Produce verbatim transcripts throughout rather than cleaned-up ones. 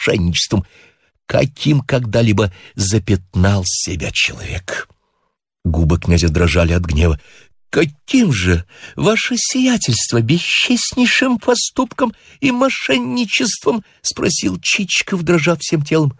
мошенничеством, каким когда-либо запятнал себя человек. Губы князя дрожали от гнева. «Каким же, ваше сиятельство, бесчестнейшим поступком и мошенничеством?» — спросил Чичиков, дрожа всем телом.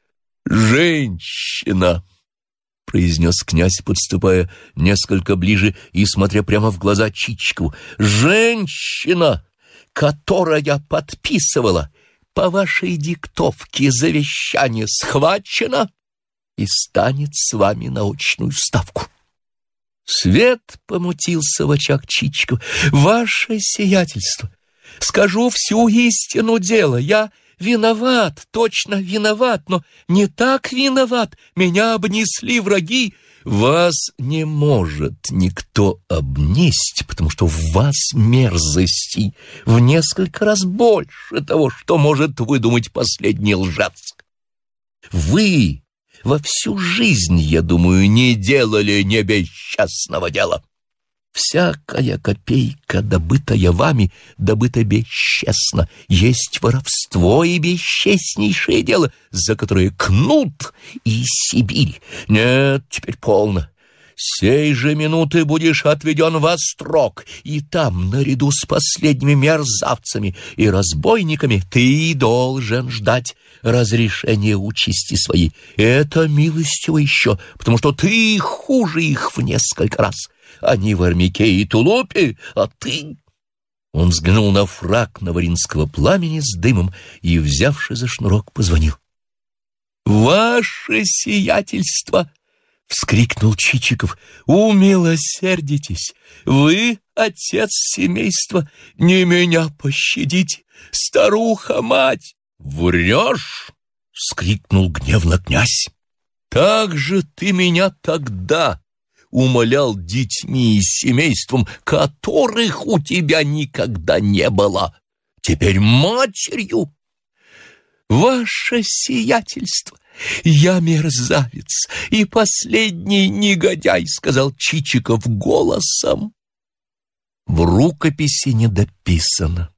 «Женщина!» — произнес князь, подступая несколько ближе и смотря прямо в глаза Чичикову. «Женщина, которая подписывала по вашей диктовке завещание, схвачена и станет с вами на очную ставку». Свет помутился в очах Чичикова. «Ваше сиятельство, скажу всю истину дела. Я виноват, точно виноват, но не так виноват. Меня обнесли враги». «Вас не может никто обнесть, потому что в вас мерзостей в несколько раз больше того, что может выдумать последний лжец. Вы во всю жизнь, я думаю, не делали не бесчестного дела. Всякая копейка, добытая вами, добыта бесчестно. Есть воровство и бесчестнейшее дело, за которое кнут и Сибирь. Нет, теперь полно. Сей же минуты будешь отведен во строк, и там, наряду с последними мерзавцами и разбойниками, ты должен ждать разрешения участи своей. Это милостиво еще, потому что ты хуже их в несколько раз. Они в армяке и тулупе, а ты...» Он взглянул на фрак Наваринского пламени с дымом и, взявши за шнурок, позвонил. «Ваше сиятельство!» — вскрикнул Чичиков. «Умилосердитесь! Вы, отец семейства, не меня пощадите! Старуха-мать!» «Врешь!» — вскрикнул гневно князь. «Так же ты меня тогда умолял детьми и семейством, которых у тебя никогда не было. Теперь матерью!» «Ваше сиятельство! Я мерзавец и последний негодяй», — сказал Чичиков голосом. В рукописи не дописано.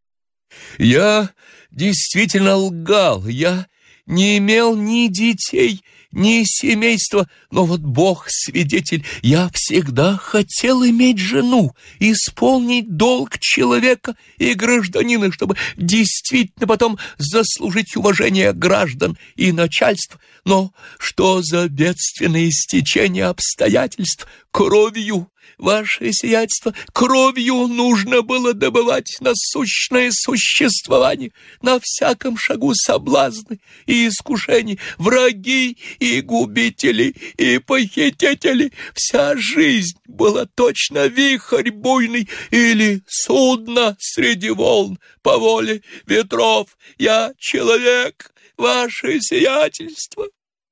«Я действительно лгал, я не имел ни детей, ни семейства, но вот Бог свидетель, я всегда хотел иметь жену, исполнить долг человека и гражданина, чтобы действительно потом заслужить уважение граждан и начальства. Но что за бедственное стечение обстоятельств? Кровью, ваше сиятельство, кровью нужно было добывать насущное существование. На всяком шагу соблазны и искушения, враги и губители, и похитители. Вся жизнь была точно вихрь буйный или судно среди волн по воле ветров. Я человек, ваше сиятельство».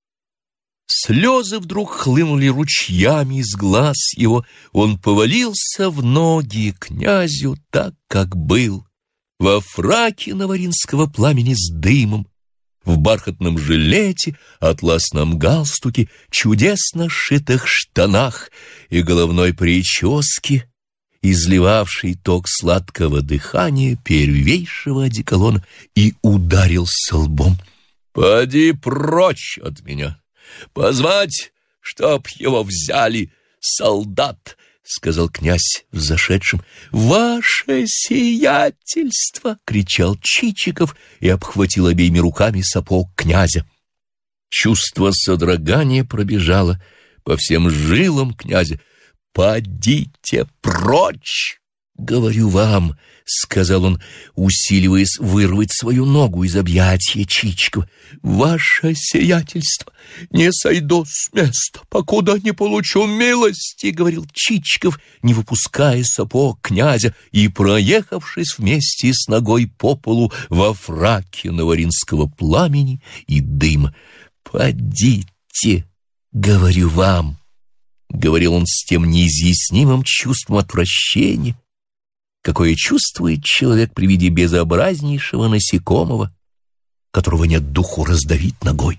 Слезы вдруг хлынули ручьями из глаз его. Он повалился в ноги князю так, как был, во фраке Наваринского пламени с дымом, в бархатном жилете, атласном галстуке, чудесно сшитых штанах и головной прическе, изливавший ток сладкого дыхания первейшего одеколона, и ударился лбом. «Поди прочь от меня! Позвать, чтоб его взяли, солдат!» — сказал князь взошедшим. «Ваше сиятельство!» — кричал Чичиков и обхватил обеими руками сапог князя. Чувство содрогания пробежало по всем жилам князя. «Подите прочь, говорю вам!» — сказал он, усиливаясь вырвать свою ногу из объятия Чичикова. «Ваше сиятельство, не сойду с места, покуда не получу милости», — говорил Чичиков, не выпуская сапог князя и проехавшись вместе с ногой по полу во фраке Наваринского пламени и дыма. «Подите, говорю вам», — говорил он с тем неизъяснимым чувством отвращения, какое чувствует человек при виде безобразнейшего насекомого, которого нет духу раздавить ногой.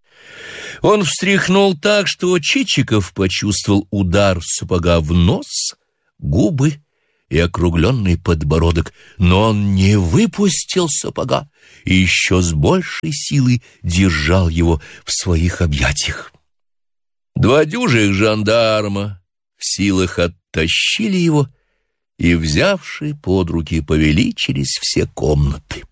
Он встряхнул так, что Чичиков почувствовал удар сапога в нос, губы и округленный подбородок, но он не выпустил сапога и еще с большей силой держал его в своих объятиях. Два дюжих жандарма в силах оттащили его и, взявши под руки, повели через все комнаты.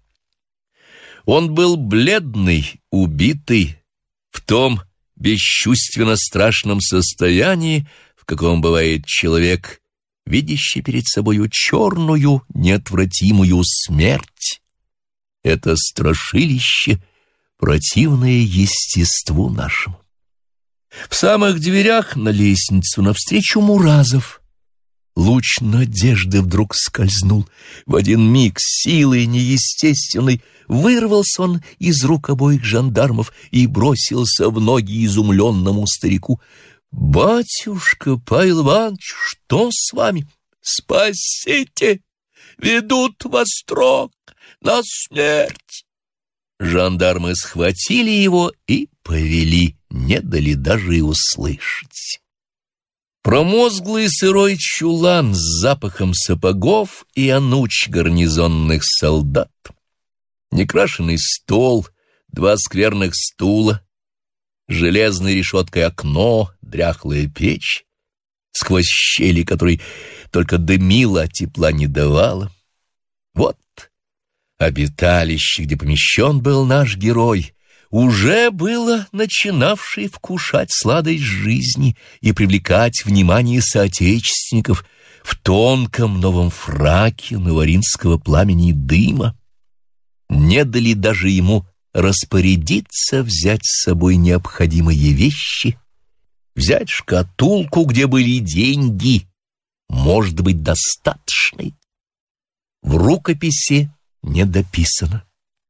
Он был бледный, убитый, в том бесчувственно страшном состоянии, в каком бывает человек, видящий перед собою черную, неотвратимую смерть. Это страшилище, противное естеству нашему. В самых дверях на лестницу навстречу Муразов. Луч надежды вдруг скользнул. В один миг силой неестественной вырвался он из рук обоих жандармов и бросился в ноги изумленному старику. «Батюшка Павел Иванович, что с вами? Спасите! Ведут во строк на смерть!» Жандармы схватили его и повели, не дали даже и услышать. Промозглый сырой чулан с запахом сапогов и ануч гарнизонных солдат, некрашенный стол, два скверных стула, железной решеткой окно, дряхлая печь, сквозь щели которой только дымила, а тепла не давала. Вот обиталище, где помещен был наш герой, уже было начинавший вкушать сладость жизни и привлекать внимание соотечественников в тонком новом фраке наваринского пламени и дыма. Не дали даже ему распорядиться взять с собой необходимые вещи, взять шкатулку, где были деньги, может быть, достаточной. В рукописи не дописано.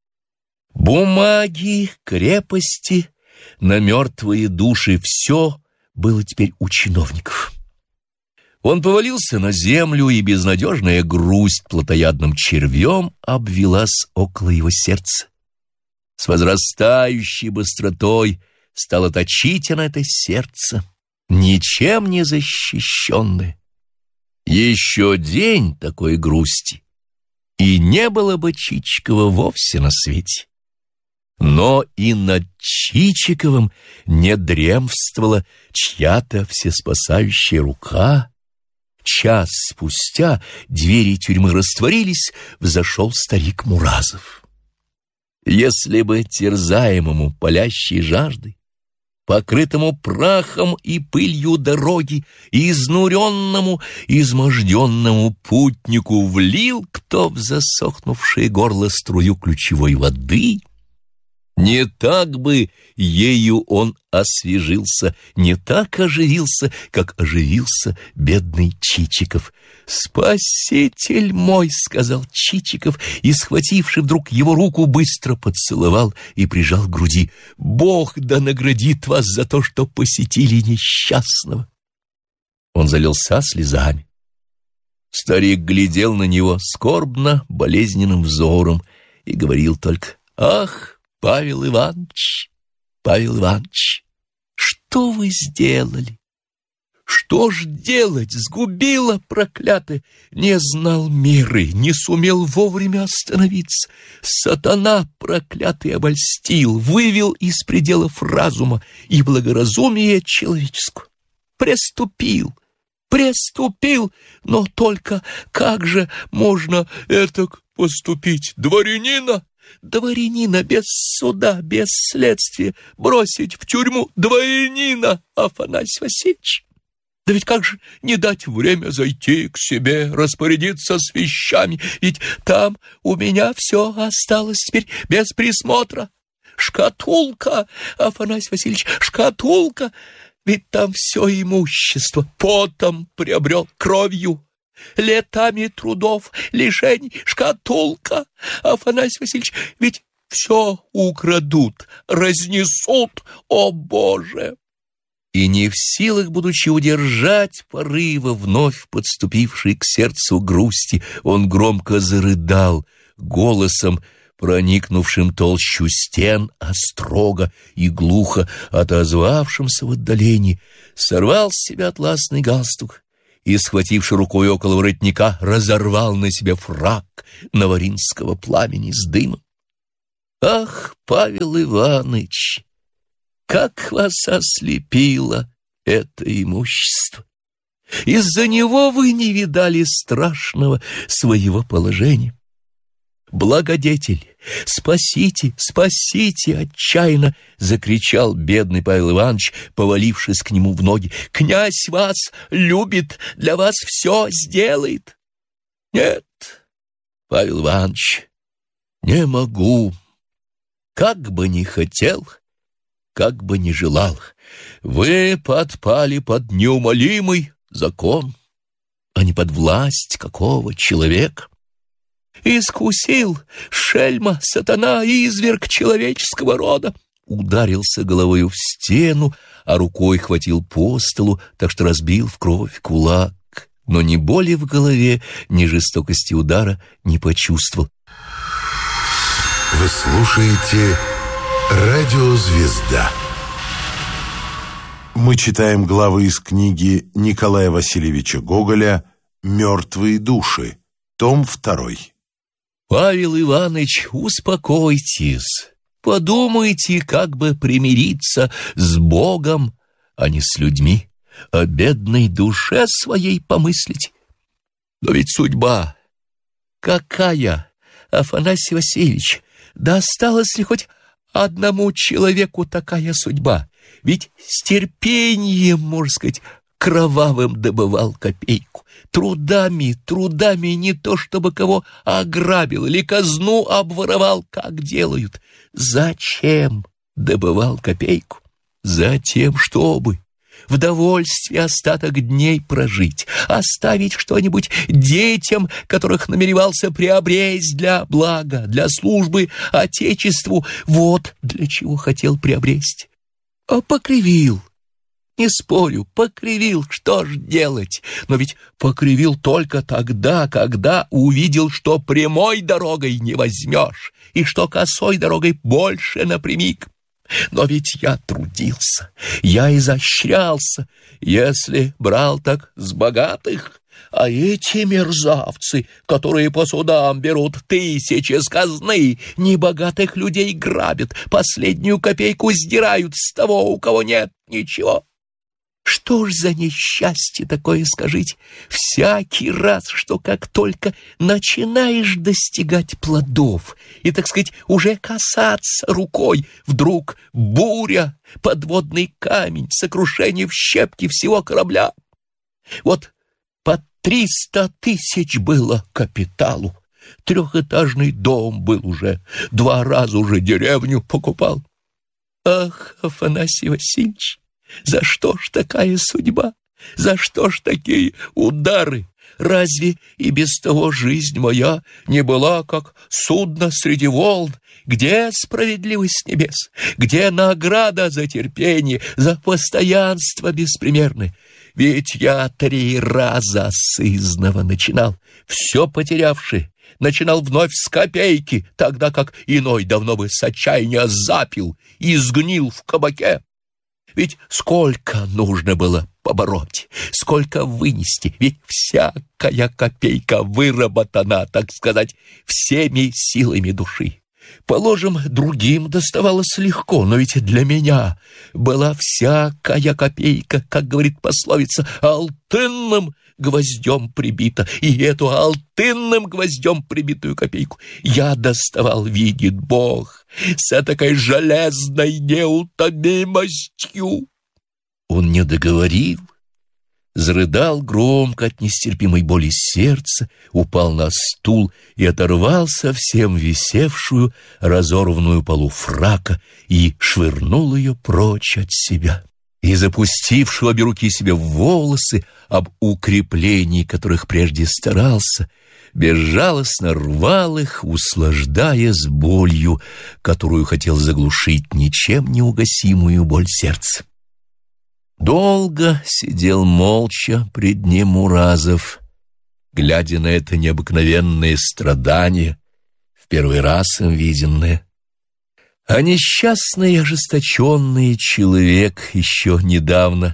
Бумаги, крепости, на мертвые души — все было теперь у чиновников. Он повалился на землю, и безнадежная грусть плотоядным червем обвелась около его сердца. С возрастающей быстротой стало точить на это сердце, ничем не защищенное. Еще день такой грусти, и не было бы Чичикова вовсе на свете. Но и над Чичиковым не дремствовала чья-то всеспасающая рука. Час спустя двери тюрьмы растворились, взошел старик Муразов. Если бы терзаемому палящей жаждой, покрытому прахом и пылью дороги, изнуренному, изможденному путнику влил кто в засохнувшее горло струю ключевой воды, не так бы ею он освежился, не так оживился, как оживился бедный Чичиков. «Спаситель мой!» — сказал Чичиков, и, схвативший вдруг его руку, быстро поцеловал и прижал к груди. «Бог да наградит вас за то, что посетили несчастного!» Он залился слезами. Старик глядел на него скорбно, болезненным взором и говорил только: «Ах, Павел Иванович, Павел Иванович, что вы сделали? Что ж делать? Сгубило проклятое! Не знал меры, не сумел вовремя остановиться. Сатана проклятый обольстил, вывел из пределов разума и благоразумия человеческого. Преступил, преступил, но только как же можно этак поступить? Дворянина? Дворянина без суда, без следствия бросить в тюрьму, дворянина, Афанасий Васильевич! Да ведь как же не дать время зайти к себе, распорядиться с вещами, ведь там у меня все осталось теперь без присмотра. Шкатулка, Афанасий Васильевич, шкатулка, ведь там все имущество потом приобрел, кровью, летами трудов, лишений, шкатулка, Афанасий Васильевич, ведь все украдут, разнесут, о Боже!» И не в силах, будучи удержать порыва вновь подступившей к сердцу грусти, он громко зарыдал, голосом, проникнувшим толщу стен, а строго и глухо отозвавшимся в отдалении, сорвал с себя атласный галстук и, схвативши рукой около воротника, разорвал на себе фрак наваринского пламени с дымом. Ах, Павел Иваныч, как вас ослепило это имущество! Из-за него вы не видали страшного своего положения. «Благодетель, спасите, спасите!» — отчаянно закричал бедный Павел Иванович, повалившись к нему в ноги. «Князь вас любит, для вас все сделает!» «Нет, Павел Иванович, не могу. Как бы ни хотел, как бы ни желал, вы подпали под неумолимый закон, а не под власть какого человека. Искусил шельма, сатана, изверг человеческого рода!» Ударился головою в стену, а рукой хватил по столу, так что разбил в кровь кулак, но ни боли в голове, ни жестокости удара не почувствовал. Вы слушаете «Радио Звезда». Мы читаем главы из книги Николая Васильевича Гоголя «Мертвые души», том второй. «Павел Иваныч, успокойтесь, подумайте, как бы примириться с Богом, а не с людьми, о бедной душе своей помыслить. Но ведь судьба какая, Афанасий Васильевич, да осталась ли хоть одному человеку такая судьба? Ведь с терпением, можно сказать, кровавым добывал копейку. Трудами, трудами не то чтобы кого ограбил или казну обворовал, как делают. Зачем добывал копейку? Затем, чтобы в довольстве остаток дней прожить, оставить что-нибудь детям, которых намеревался приобресть для блага, для службы Отечеству. Вот для чего хотел приобресть. А покривил. Не спорю, покривил, что ж делать? Но ведь покривил только тогда, когда увидел, что прямой дорогой не возьмешь, и что косой дорогой больше напрямик. Но ведь я трудился, я изощрялся, если брал так с богатых, а эти мерзавцы, которые по судам берут тысячи с казны, небогатых людей грабят, последнюю копейку сдирают с того, у кого нет ничего. Что ж за несчастье такое, скажите? Всякий раз, что как только начинаешь достигать плодов и, так сказать, уже касаться рукой, вдруг буря, подводный камень, сокрушение в щепки всего корабля. Вот по триста тысяч было капиталу, трехэтажный дом был уже, два раза уже деревню покупал. Ах, Афанасий Васильевич! За что ж такая судьба? За что ж такие удары? Разве и без того жизнь моя не была, как судно среди волн? Где справедливость небес? Где награда за терпение, за постоянство беспримерное? Ведь я три раза сызнова начинал, все потерявши, начинал вновь с копейки, тогда как иной давно бы с отчаяния запил и сгнил в кабаке. Ведь сколько нужно было побороть, сколько вынести, ведь всякая копейка выработана, так сказать, всеми силами души. Положим, другим доставалось легко, но ведь для меня была всякая копейка, как говорит пословица, алтынным гвоздем прибита, и эту алтынным гвоздем прибитую копейку я доставал, видит Бог, с такой железной неутомимостью. Он не договорил, зарыдал громко от нестерпимой боли сердца, упал на стул и оторвал совсем висевшую разорванную полу фрака и швырнул ее прочь от себя. И, запустивши обе руки себе в волосы, об укреплении которых прежде старался, безжалостно рвал их, услаждаясь болью, которую хотел заглушить ничем не угасимую боль сердца. Долго сидел молча пред ним Муразов, глядя на это необыкновенное страдание, в первый раз им виденное. А несчастный ожесточенный человек, еще недавно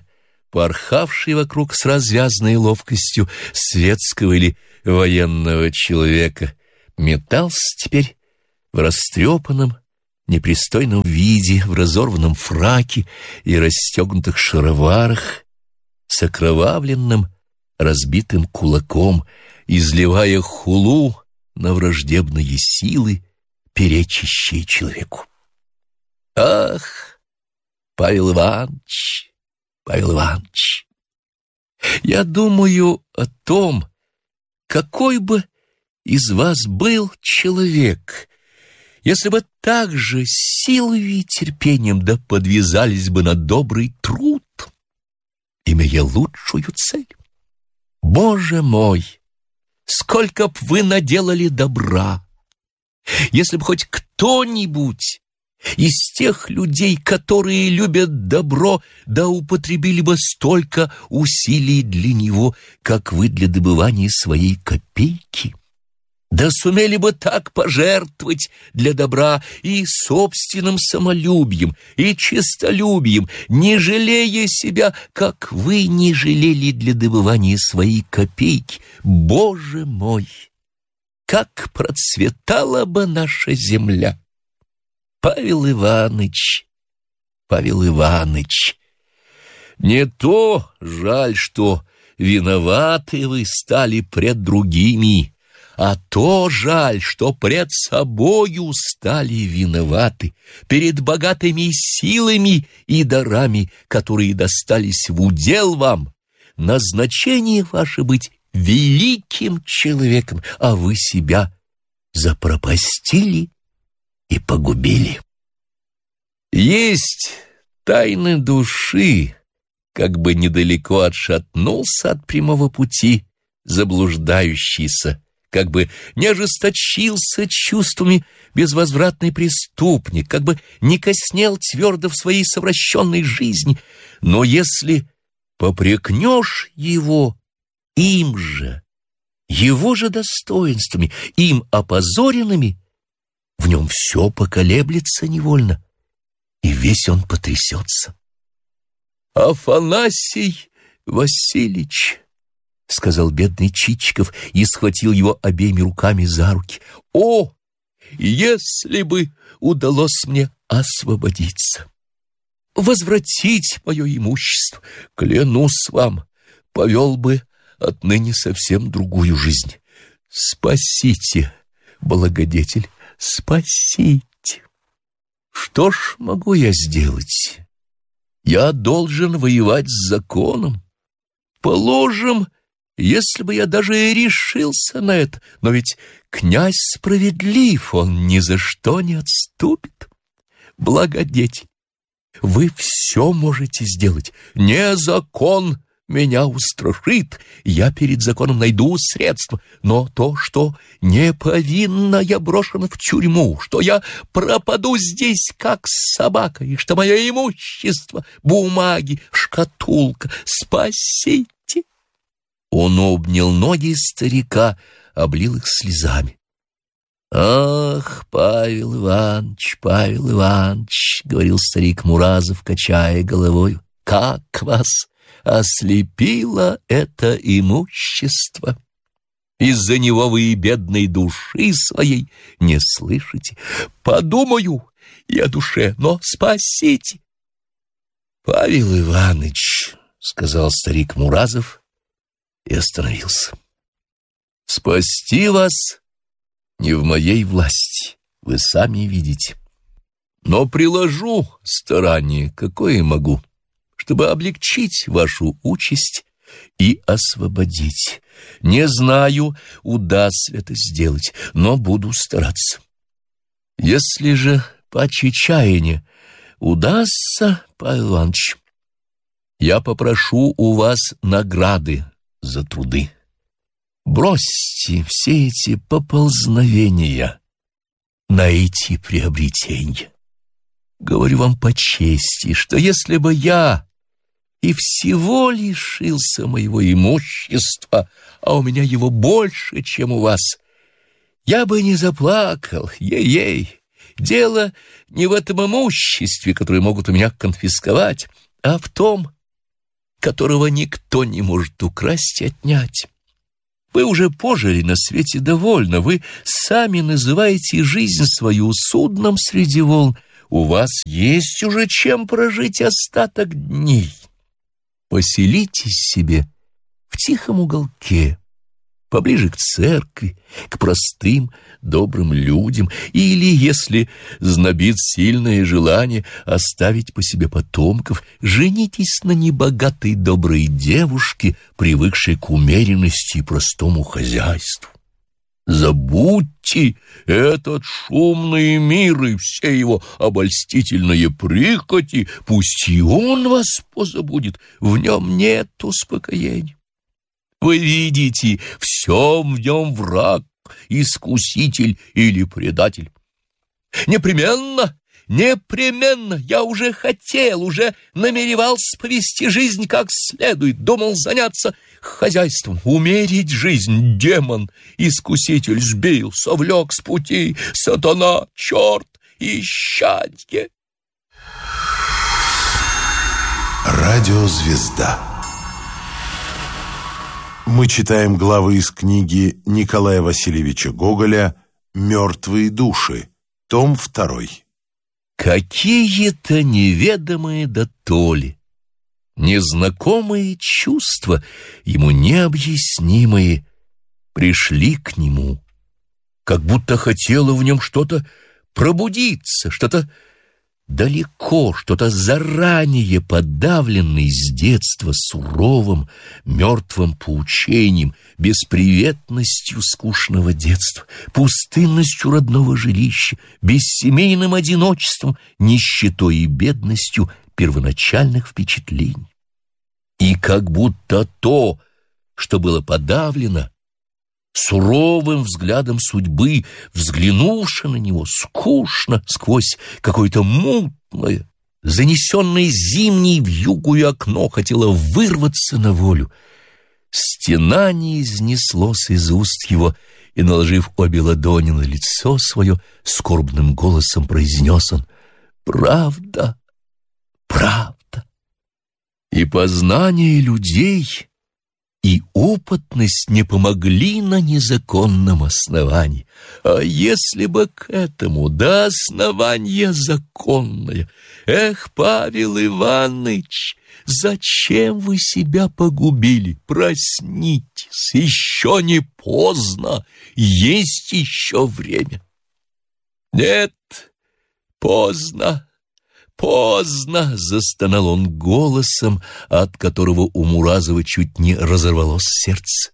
порхавший вокруг с развязной ловкостью светского или военного человека, метался теперь в растрепанном, непристойном виде, в разорванном фраке и расстегнутых шароварах, с окровавленным, разбитым кулаком, изливая хулу на враждебные силы, перечащие человеку. Ах, Павел Иванович, Павел Иванович, я думаю о том, какой бы из вас был человек, если бы так же силой и терпением да подвязались бы на добрый труд, имея лучшую цель. Боже мой, сколько б вы наделали добра, если бы хоть кто-нибудь из тех людей, которые любят добро, да употребили бы столько усилий для него, как вы для добывания своей копейки, да сумели бы так пожертвовать для добра и собственным самолюбием, и честолюбием, не жалея себя, как вы не жалели для добывания своей копейки. Боже мой, как процветала бы наша земля! Павел Иваныч, Павел Иваныч, не то жаль, что виноваты вы стали пред другими, а то жаль, что пред собою стали виноваты, перед богатыми силами и дарами, которые достались в удел вам. Назначение ваше быть великим человеком, а вы себя запропастили и погубили. Есть тайны души, как бы недалеко отшатнулся от прямого пути заблуждающийся, как бы не ожесточился чувствами безвозвратный преступник, как бы не коснел твердо в своей совращенной жизни, но если попрекнешь его им же, его же достоинствами, им опозоренными, в нем все поколеблется невольно, и весь он потрясется. «Афанасий Васильевич», — сказал бедный Чичиков и схватил его обеими руками за руки, — «о, если бы удалось мне освободиться, возвратить мое имущество, клянусь вам, повел бы отныне совсем другую жизнь. Спасите, благодетель, спасите. Что ж могу я сделать? Я должен воевать с законом. Положим, если бы я даже и решился на это, но ведь князь справедлив, он ни за что не отступит. Благодетель, вы все можете сделать. Не закон меня устрашит, я перед законом найду средства, но то, что не повинно я брошен в тюрьму, что я пропаду здесь, как собака, и что мое имущество, бумаги, шкатулка, спасите. Он обнял ноги старика, облил их слезами. «Ах, Павел Иванович, Павел Иванович, — говорил старик Муразов, качая головою, — как вас ослепило это имущество! Из-за него вы и бедной души своей не слышите. Подумаю и о душе, но спасите!» «Павел Иванович, — сказал старик Муразов и остановился, — спасти вас не в моей власти, вы сами видите. Но приложу старание, какое могу, чтобы облегчить вашу участь и освободить. Не знаю, удастся это сделать, но буду стараться. Если же по чаяния удастся, Павел Иванович, я попрошу у вас награды за труды. Бросьте все эти поползновения на эти приобретения. Говорю вам по чести, что если бы я и всего лишился моего имущества, а у меня его больше, чем у вас, я бы не заплакал, ей-ей. Дело не в этом имуществе, которое могут у меня конфисковать, а в том, которого никто не может украсть и отнять. Вы уже пожили на свете довольно, вы сами называете жизнь свою судном среди волн. У вас есть уже чем прожить остаток дней. Поселитесь себе в тихом уголке, поближе к церкви, к простым, добрым людям, или, если знобит сильное желание оставить по себе потомков, женитесь на небогатой доброй девушке, привыкшей к умеренности и простому хозяйству. Забудьте этот шумный мир и все его обольстительные прихоти, пусть и он вас позабудет, в нем нет успокоения. Вы видите, все в нем враг, искуситель или предатель. Непременно, непременно, я уже хотел, уже намеревался повести жизнь как следует, думал заняться хозяйством, умерить жизнь. Демон, искуситель сбил, совлек с пути, сатана, черт, исчадье. Радиозвезда. Мы читаем главы из книги Николая Васильевича Гоголя «Мертвые души», том второй. Какие-то неведомые дотоле, незнакомые чувства, ему необъяснимые, пришли к нему, как будто хотело в нем что-то пробудиться, что-то далеко, что-то заранее подавленное с детства суровым, мертвым поучением, бесприветностью скучного детства, пустынностью родного жилища, бессемейным одиночеством, нищетой и бедностью первоначальных впечатлений. И как будто то, что было подавлено, суровым взглядом судьбы, взглянувши на него скучно сквозь какое-то мутное, занесенное зимней вьюгою окно, хотело вырваться на волю. Стенание изнеслось из уст его, и, наложив обе ладони на лицо свое, скорбным голосом произнес он: «Правда, правда». И познание людей, и опытность не помогли на незаконном основании. А если бы к этому, да основание законное! Эх, Павел Иванович, зачем вы себя погубили? Проснитесь, еще не поздно, есть еще время. Нет, поздно. «Поздно!» — застонал он голосом, от которого у Муразова чуть не разорвалось сердце.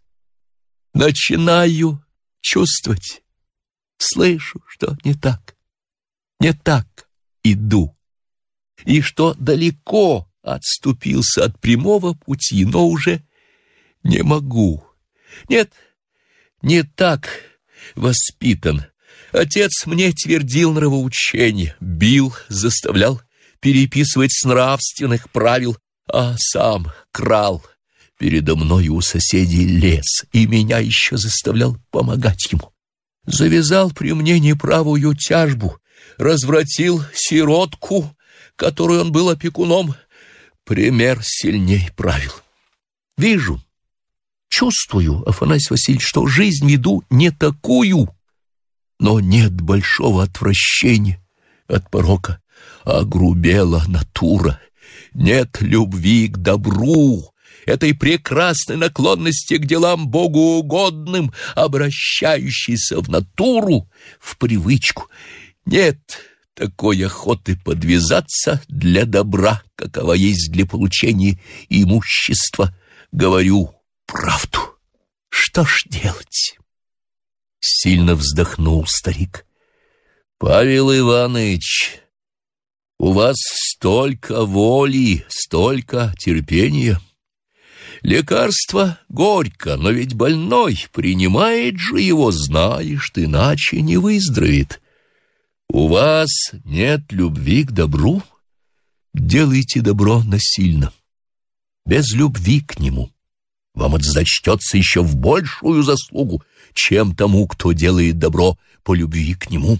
«Начинаю чувствовать, слышу, что не так, не так иду, и что далеко отступился от прямого пути, но уже не могу. Нет, не так воспитан. Отец мне твердил нравоучение, бил, заставлял переписывать с нравственных правил, а сам крал передо мною у соседей лес и меня еще заставлял помогать ему. Завязал при мне неправую тяжбу, развратил сиротку, которой он был опекуном, пример сильней правил. Вижу, чувствую, Афанасий Васильевич, что жизнь веду не такую, но нет большого отвращения от порока. Огрубела натура, нет любви к добру, этой прекрасной наклонности к делам богоугодным, обращающейся в натуру, в привычку. Нет такой охоты подвязаться для добра, какова есть для получения имущества. Говорю правду. Что ж делать? Сильно вздохнул старик. Павел Иванович, у вас столько воли, столько терпения. Лекарство горько, но ведь больной принимает же его, знаешь, ты иначе не выздоровеет. У вас нет любви к добру? Делайте добро насильно, без любви к нему. Вам это зачтется еще в большую заслугу, чем тому, кто делает добро по любви к нему.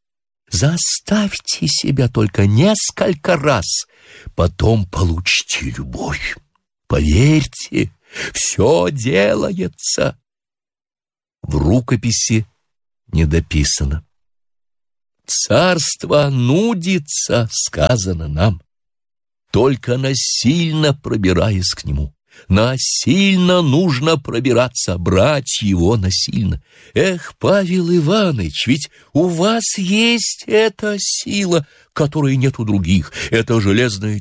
Заставьте себя только несколько раз, потом получите любовь. Поверьте, все делается. В рукописи не дописано. Царство нудится, сказано нам, только насильно пробираясь к нему. Насильно нужно пробираться, брать его насильно. Эх, Павел Иванович, ведь у вас есть эта сила, которой нет у других, это железная